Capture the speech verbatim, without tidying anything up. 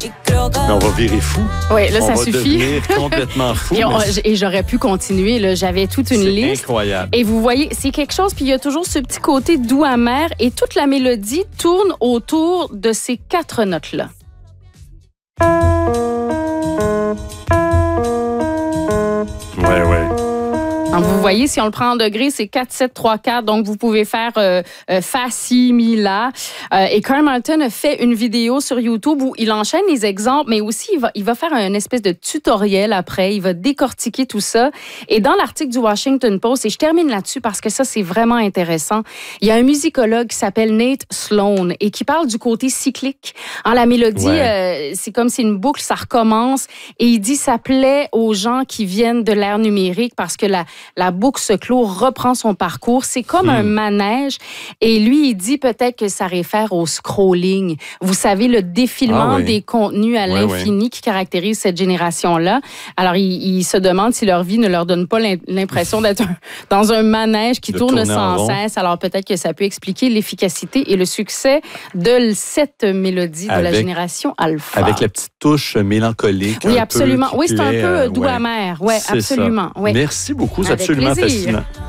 Mais on va virer fou. Oui, là, on ça va suffit. devenir complètement fou. Et, on- mais et j'aurais pu continuer. Là. J'avais toute une c'est liste. incroyable. Et vous voyez, c'est quelque chose, puis il y a toujours ce petit côté doux amer, et toute la mélodie tourne autour de ces quatre notes-là. Ouais, ouais. Donc, vous voyez, si on le prend en degrés, c'est quatre, sept, trois, quatre. Donc, vous pouvez faire euh, euh, Fa, Si, Mi, La. Euh, et Carl Martin a fait une vidéo sur YouTube où il enchaîne les exemples, mais aussi, il va, il va faire un espèce de tutoriel après. Il va décortiquer tout ça. Et dans l'article du Washington Post, et je termine là-dessus parce que ça, c'est vraiment intéressant, il y a un musicologue qui s'appelle Nate Sloan et qui parle du côté cyclique. En la mélodie, Ouais. euh, c'est comme si une boucle, ça recommence. Et il dit, ça plaît aux gens qui viennent de l'ère numérique parce que la La boucle se clôt, reprend son parcours. C'est comme Hmm. un manège. Et lui, il dit peut-être que ça réfère au scrolling. Vous savez, le défilement Ah oui. des contenus à Ouais, l'infini qui caractérise cette génération-là. Alors, il, il se demande si leur vie ne leur donne pas l'im- l'impression d'être un- dans un manège qui De tourne tourner en sans rond. cesse. Alors, peut-être que ça peut expliquer l'efficacité et le succès de cette mélodie de la Avec- génération alpha. Avec la petite touche mélancolique. Oui, un absolument. Peu, qui oui, c'est un plaît, peu euh, doux ouais. amer. Oui, C'est absolument. ça. Ouais. Merci beaucoup, c'est Avec absolument plaisir. fascinant.